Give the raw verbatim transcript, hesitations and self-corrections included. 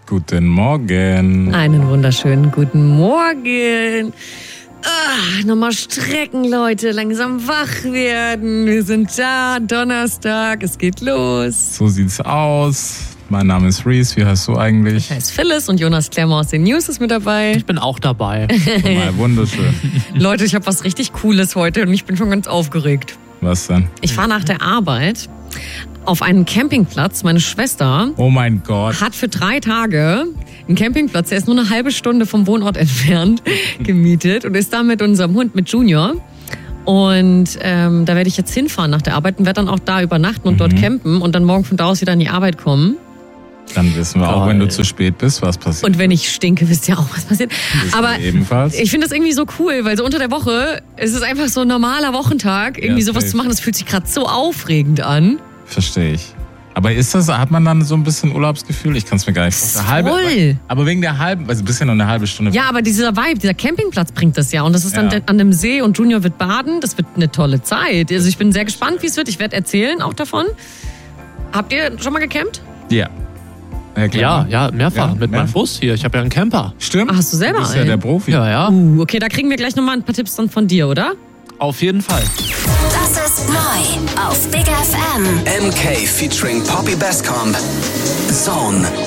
Guten Morgen. Einen wunderschönen guten Morgen. Ah, nochmal strecken, Leute. Langsam wach werden. Wir sind da. Donnerstag. Es geht los. So sieht's aus. Mein Name ist Reese. Wie heißt du eigentlich? Ich heiße Phyllis und Jonas Klemmer aus den News ist mit dabei. Ich bin auch dabei. Mal wunderschön. Leute, ich habe was richtig Cooles heute und ich bin schon ganz aufgeregt. Was denn? Ich fahre nach der Arbeit auf einen Campingplatz. Meine Schwester Oh mein Gott. hat für drei Tage einen Campingplatz, der ist nur eine halbe Stunde vom Wohnort entfernt, gemietet und ist da mit unserem Hund, mit Junior. Und ähm, da werde ich jetzt hinfahren nach der Arbeit und werde dann auch da übernachten und Mhm. dort campen und dann morgen von da aus wieder an die Arbeit kommen. Dann wissen wir auch, Geil. wenn du zu spät bist, was passiert. Und wenn ich stinke, wisst ihr auch, was passiert. Aber ebenfalls. ich finde das irgendwie so cool, weil so unter der Woche ist es einfach so ein normaler Wochentag, irgendwie Ja, sowas safe. zu machen, das fühlt sich gerade so aufregend an. Verstehe ich. Aber ist das, hat man dann so ein bisschen Urlaubsgefühl? Ich kann es mir gar nicht vorstellen. Voll. Aber wegen der halben, also bist ja noch eine halbe Stunde. Ja, aber dieser Vibe, dieser Campingplatz bringt das ja. Und das ist dann Ja. an einem See und Junior wird baden. Das wird eine tolle Zeit. Also ich bin sehr gespannt, wie es wird. Ich werde erzählen auch davon. Habt ihr schon mal gecampt? Ja. Ja, klar. Ja, ja, mehrfach. Ja, mit mehr- meinem Bus hier. Ich habe ja einen Camper. Stimmt. Ach, hast du selber Du bist ja einen? der Profi. Ja, ja. Uh, okay, da kriegen wir gleich nochmal ein paar Tipps dann von dir, oder? Auf jeden Fall. Das ist neu auf Big F M. M K featuring Poppy Bestcomb. Zone.